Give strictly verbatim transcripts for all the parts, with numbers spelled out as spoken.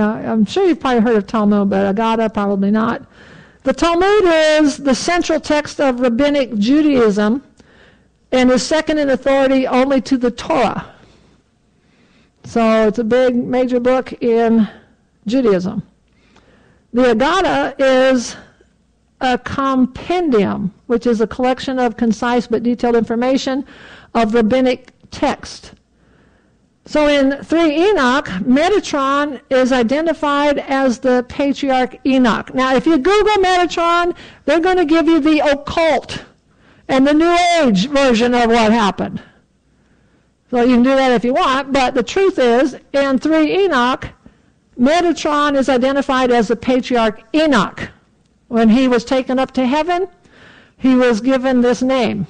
Yeah, I'm sure you've probably heard of Talmud, but Agada, probably not. The Talmud is the central text of rabbinic Judaism and is second in authority only to the Torah. So it's a big, major book in Judaism. The Agada is a compendium, which is a collection of concise but detailed information of rabbinic text. So in three Enoch, Metatron is identified as the patriarch Enoch. Now, if you Google Metatron, they're going to give you the occult and the New Age version of what happened. So you can do that if you want, but the truth is, in three Enoch, Metatron is identified as the patriarch Enoch. When he was taken up to heaven, he was given this name.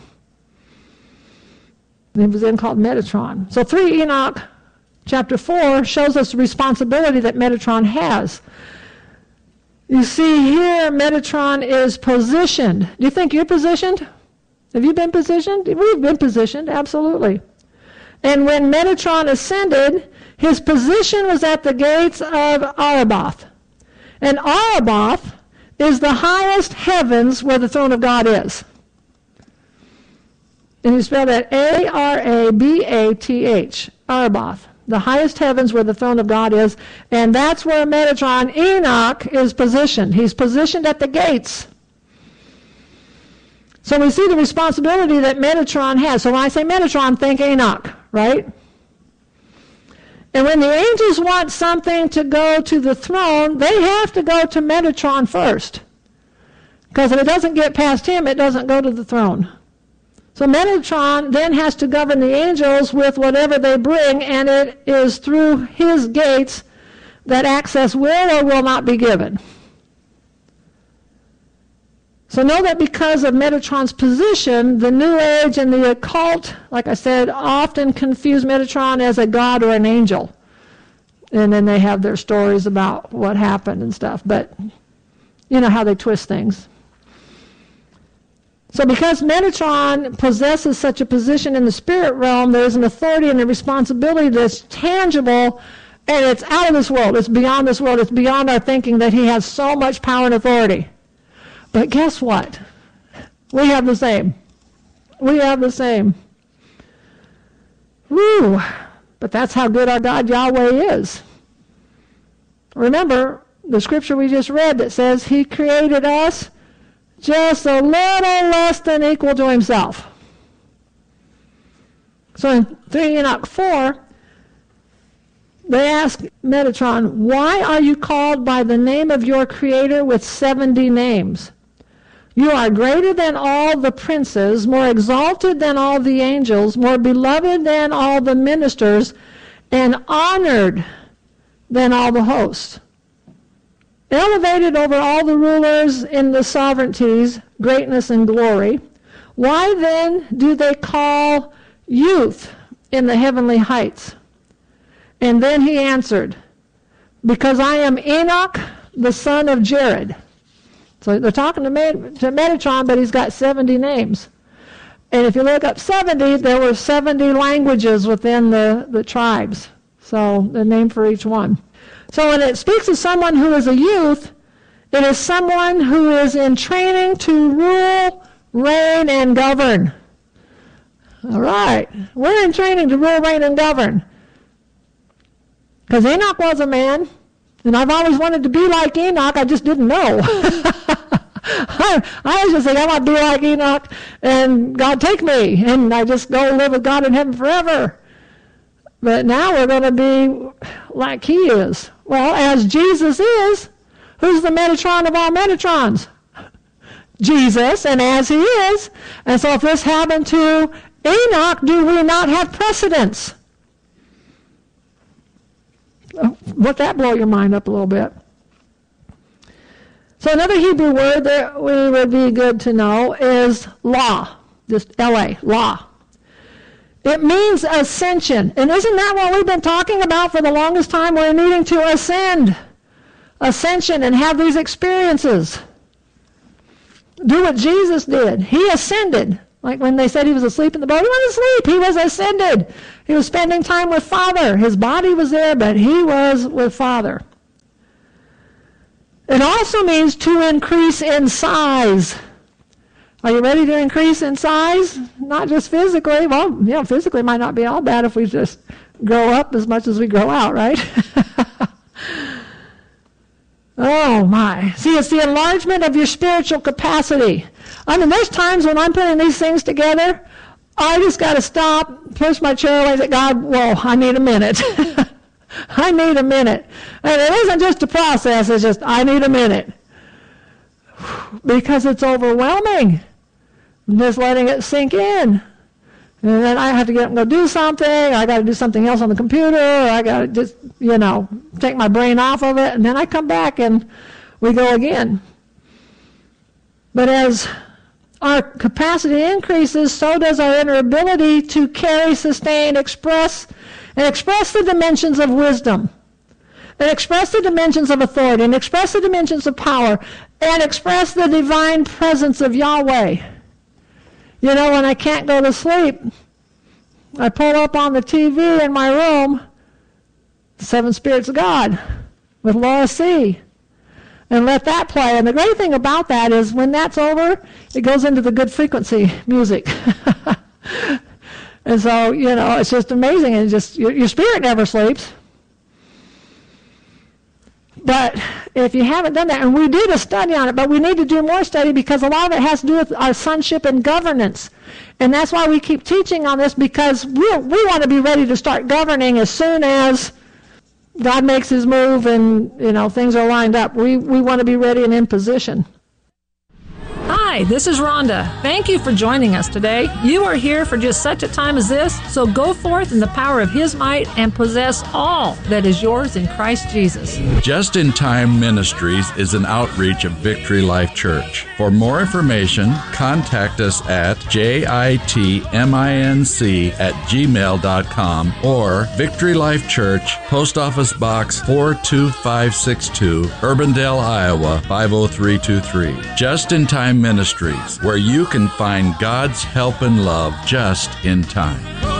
It was then called Metatron. So three Enoch, chapter four, shows us the responsibility that Metatron has. You see here, Metatron is positioned. Do you think you're positioned? Have you been positioned? We've been positioned, absolutely. And when Metatron ascended, his position was at the gates of Araboth. And Araboth is the highest heavens where the throne of God is. And you spell that A R A B A T H, Araboth, the highest heavens where the throne of God is, and that's where Metatron, Enoch, is positioned. He's positioned at the gates. So we see the responsibility that Metatron has. So when I say Metatron, think Enoch, right? And when the angels want something to go to the throne, they have to go to Metatron first. Because if it doesn't get past him, it doesn't go to the throne. So Metatron then has to govern the angels with whatever they bring, and it is through his gates that access will or will not be given. So know that because of Metatron's position, the New Age and the occult, like I said, often confuse Metatron as a god or an angel. And then they have their stories about what happened and stuff. But you know how they twist things. So because Metatron possesses such a position in the spirit realm, there's an authority and a responsibility that's tangible, and it's out of this world. It's beyond this world. It's beyond our thinking that he has so much power and authority. But guess what? We have the same. We have the same. Woo! But that's how good our God Yahweh is. Remember the scripture we just read that says he created us just a little less than equal to himself. So in three Enoch four, they ask Metatron, why are you called by the name of your creator with seventy names? You are greater than all the princes, more exalted than all the angels, more beloved than all the ministers, and honored than all the hosts. Elevated over all the rulers in the sovereignties, greatness and glory. Why then do they call youth in the heavenly heights? And then he answered, because I am Enoch, the son of Jared. So they're talking to, Met- to Metatron, but he's got seventy names. And if you look up seventy, there were seventy languages within the, the tribes. So the name for each one. So when it speaks of someone who is a youth, it is someone who is in training to rule, reign, and govern. All right. We're in training to rule, reign, and govern. Because Enoch was a man, and I've always wanted to be like Enoch, I just didn't know. I, I was just saying, I want to be like Enoch, and God take me, and I just go live with God in heaven forever. But now we're going to be like he is. Well, as Jesus is, who's the Metatron of all Metatrons? Jesus, and as he is. And so if this happened to Enoch, do we not have precedence? Let that blow your mind up a little bit. So another Hebrew word that we would be good to know is law, just L A, law. It means ascension. And isn't that what we've been talking about for the longest time? We're needing to ascend, ascension, and have these experiences. Do what Jesus did. He ascended. Like when they said he was asleep in the boat, he wasn't asleep. He was ascended. He was spending time with Father. His body was there, but he was with Father. It also means to increase in size. Are you ready to increase in size? Not just physically. Well, you know, physically might not be all bad if we just grow up as much as we grow out, right? Oh, my. See, it's the enlargement of your spiritual capacity. I mean, there's times when I'm putting these things together, I just got to stop, push my chair away, and say, God, whoa, I need a minute. I need a minute. And it isn't just a process, it's just, I need a minute. Because it's overwhelming. I'm just letting it sink in. And then I have to get up and go do something, or I got to do something else on the computer, or I got to just, you know, take my brain off of it, and then I come back and we go again. But as our capacity increases, so does our inner ability to carry, sustain, express, and express the dimensions of wisdom, and express the dimensions of authority, and express the dimensions of power, and express the divine presence of Yahweh. You know, when I can't go to sleep, I pull up on the T V in my room, Seven Spirits of God with Laura C., and let that play. And the great thing about that is when that's over, it goes into the good frequency music. And so, you know, it's just amazing. And just your, your spirit never sleeps. But if you haven't done that, and we did a study on it, but we need to do more study because a lot of it has to do with our sonship and governance. And that's why we keep teaching on this, because we we want to be ready to start governing as soon as God makes his move and, you know, things are lined up. We, we want to be ready and in position. Hi, this is Rhonda. Thank you for joining us today. You are here for just such a time as this, so go forth in the power of his might and possess all that is yours in Christ Jesus. Just in Time Ministries is an outreach of Victory Life Church. For more information, contact us at jitminc at gmail dot com or Victory Life Church, Post Office Box four two five six two, Urbandale, Iowa five oh three two three. Just in Time Ministries, where you can find God's help and love just in time.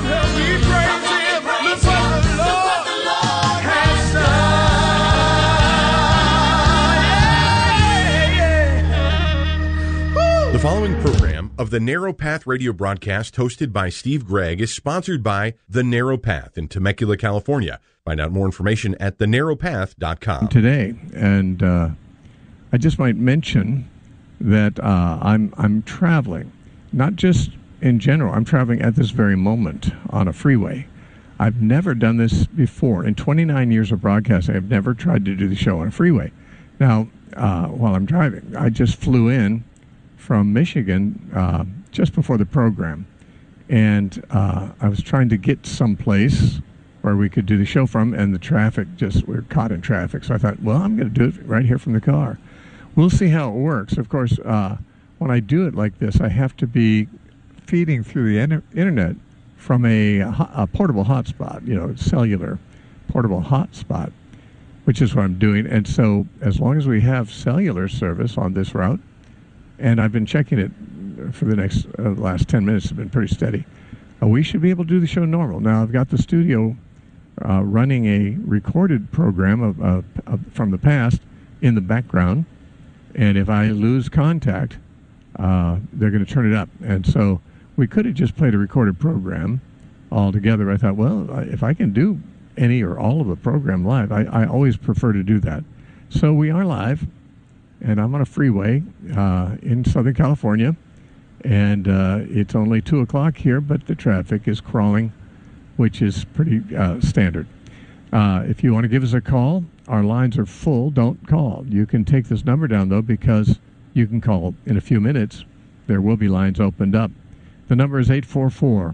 The following program of the Narrow Path radio broadcast hosted by Steve Gregg is sponsored by The Narrow Path in Temecula, California. Find out more information at the narrow path dot com. Today, and uh, I just might mention that uh, I'm I'm traveling, not just in general. I'm traveling at this very moment on a freeway. I've never done this before. In twenty-nine years of broadcasting, I've never tried to do the show on a freeway. Now, uh, while I'm driving, I just flew in from Michigan uh, just before the program, and uh, I was trying to get someplace where we could do the show from, and the traffic just, we were caught in traffic. So I thought, well, I'm going to do it right here from the car. We'll see how it works. Of course, uh, when I do it like this, I have to be feeding through the inter- internet from a, a portable hotspot, you know, cellular portable hotspot, which is what I'm doing. And so as long as we have cellular service on this route, and I've been checking it for the next uh, last ten minutes, it's been pretty steady, uh, we should be able to do the show normal. Now, I've got the studio uh, running a recorded program of, uh, of from the past in the background. And if I lose contact, uh, they're going to turn it up. And so we could have just played a recorded program altogether. I thought, well, if I can do any or all of the program live, I, I always prefer to do that. So we are live, and I'm on a freeway uh, in Southern California, and uh, it's only two o'clock here, but the traffic is crawling, which is pretty uh, standard. Uh, if you want to give us a call, our lines are full. Don't call. You can take this number down, though, because you can call in a few minutes. There will be lines opened up. The number is eight four four,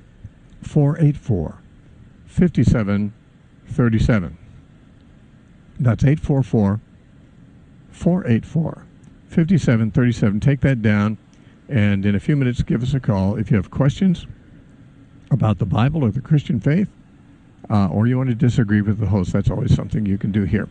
four eight four, five seven three seven. That's eight four four, four eight four, five seven three seven. Take that down, and in a few minutes, give us a call. If you have questions about the Bible or the Christian faith, Uh, or you want to disagree with the host, that's always something you can do here.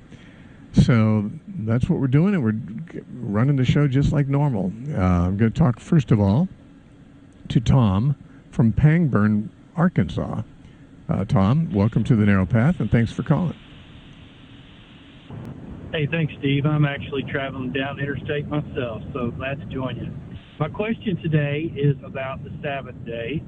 So that's what we're doing, and we're running the show just like normal. Uh, I'm going to talk, first of all, to Tom from Pangburn, Arkansas. Uh, Tom, welcome to the Narrow Path, and thanks for calling. Hey, thanks, Steve. I'm actually traveling down interstate myself, so glad to join you. My question today is about the Sabbath day.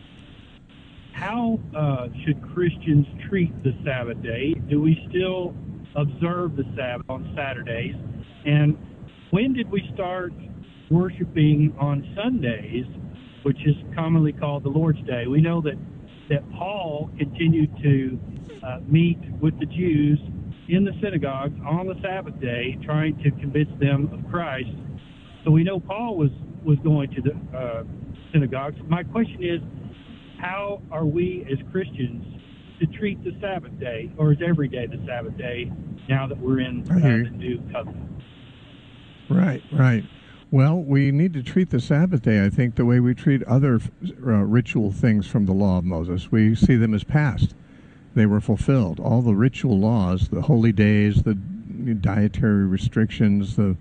How uh, should Christians treat the Sabbath day? Do we still observe the Sabbath on Saturdays? And when did we start worshiping on Sundays, which is commonly called the Lord's Day? We know that, that Paul continued to uh, meet with the Jews in the synagogues on the Sabbath day, trying to convince them of Christ. So we know Paul was, was going to the uh, synagogues. My question is, how are we as Christians to treat the Sabbath day, or is every day the Sabbath day now that we're in uh, the new covenant? Right, right. Well, we need to treat the Sabbath day, I think, the way we treat other uh, ritual things from the law of Moses. We see them as past. They were fulfilled. All the ritual laws, the holy days, the dietary restrictions, the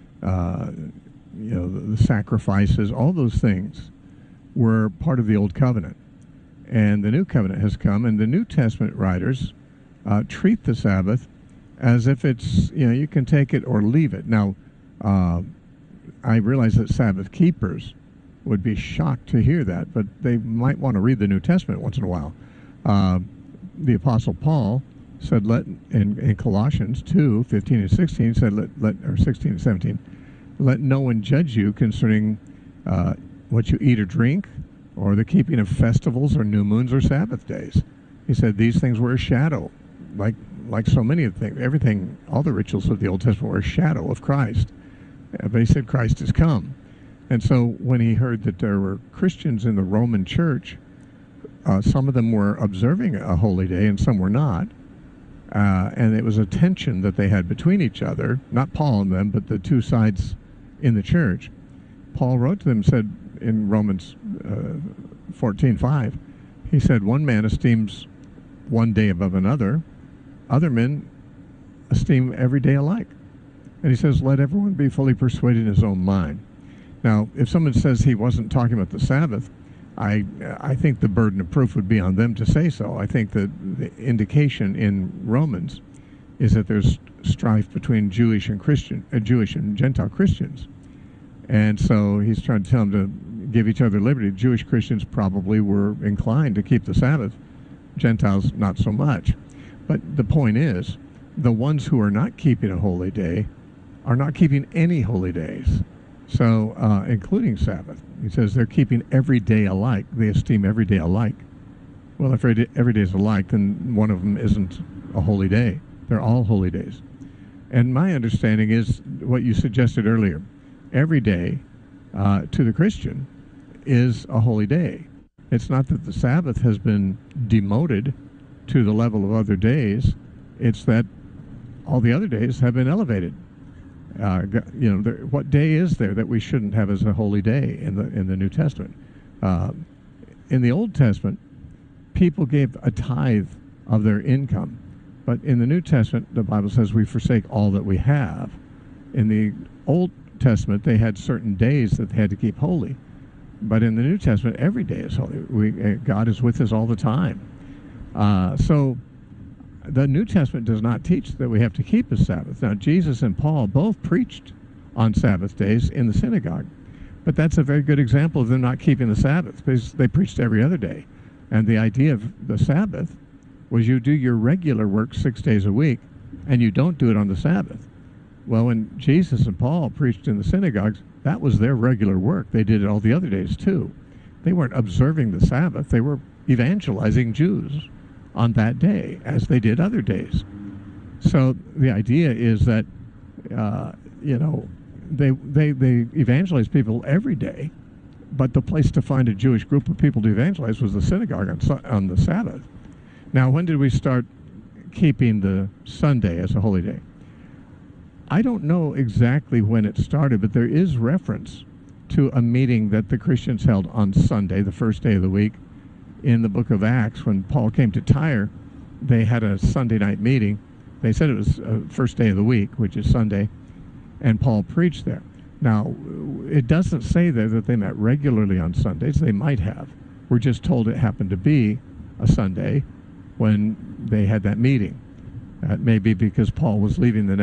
uh, you know the, the sacrifices, all those things were part of the Old Covenant. And the New Covenant has come, and the New Testament writers uh, treat the Sabbath as if it's, you know, you can take it or leave it. Now, uh, I realize that Sabbath keepers would be shocked to hear that, but they might want to read the New Testament once in a while. Uh, the Apostle Paul said, "Let in, in Colossians two fifteen and sixteen said, let, let or sixteen and seventeen, let no one judge you concerning uh, what you eat or drink, or the keeping of festivals or new moons or Sabbath days." He said these things were a shadow, like like so many of the things. Everything, all the rituals of the Old Testament were a shadow of Christ. But he said Christ has come. And so when he heard that there were Christians in the Roman church, uh, some of them were observing a holy day and some were not. Uh, and it was a tension that they had between each other, not Paul and them, but the two sides in the church. Paul wrote to them, said in Romans uh, fourteen five, he said, one man esteems one day above another, other men esteem every day alike. And he says, let everyone be fully persuaded in his own mind. Now, if someone says he wasn't talking about the Sabbath, I I think the burden of proof would be on them to say so. I think that the indication in Romans is that there's strife between Jewish and Christian, uh, Jewish and Gentile Christians. And so he's trying to tell them to give each other liberty. Jewish Christians probably were inclined to keep the Sabbath. Gentiles, not so much. But the point is, the ones who are not keeping a holy day are not keeping any holy days, so uh, including Sabbath. He says they're keeping every day alike. They esteem every day alike. Well, if every day, every day is alike, then one of them isn't a holy day. They're all holy days. And my understanding is what you suggested earlier. Every day uh, to the Christian is a holy day. It's not that the Sabbath has been demoted to the level of other days. It's that all the other days have been elevated. Uh, you know, there, what day is there that we shouldn't have as a holy day in the in the New Testament? Uh, in the Old Testament, people gave a tithe of their income, but in the New Testament, the Bible says we forsake all that we have. In the Old Testament, they had certain days that they had to keep holy, but in the New Testament, every day is holy. We, uh, God is with us all the time. Uh, so. The New Testament does not teach that we have to keep a Sabbath. Now, Jesus and Paul both preached on Sabbath days in the synagogue, but that's a very good example of them not keeping the Sabbath, because they preached every other day. And the idea of the Sabbath was you do your regular work six days a week, and you don't do it on the Sabbath. Well, when Jesus and Paul preached in the synagogues, that was their regular work. They did it all the other days, too. They weren't observing the Sabbath. They were evangelizing Jews on that day, as they did other days. So the idea is that, uh, you know, they, they, they evangelize people every day, but the place to find a Jewish group of people to evangelize was the synagogue on, on the Sabbath. Now, when did we start keeping the Sunday as a holy day? I don't know exactly when it started, but there is reference to a meeting that the Christians held on Sunday, the first day of the week. In the book of Acts, when Paul came to Tyre, they had a Sunday night meeting. They said it was uh, first day of the week, which is Sunday, and Paul preached there. Now, it doesn't say there that they met regularly on Sundays. They might have. We're just told it happened to be a Sunday when they had that meeting. That may be because Paul was leaving the